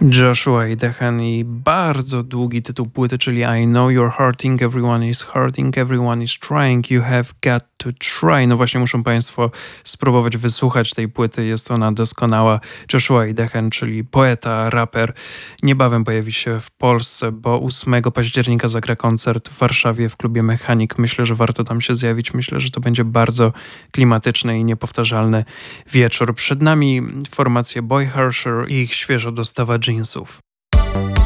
Joshua i Dechen i bardzo długi tytuł płyty, czyli I know you're hurting, everyone is hurting, everyone is trying, you have got to try. No właśnie muszą Państwo spróbować wysłuchać tej płyty, jest ona doskonała. Joshua i Dechen, czyli poeta, raper, niebawem pojawi się w Polsce, bo 8 października zagra koncert w Warszawie w klubie Mechanik. Myślę, że warto tam się zjawić. Myślę, że to będzie bardzo klimatyczny i niepowtarzalny wieczór. Przed nami formacja Boy Harsher i ich świeżo dostawa jeansów.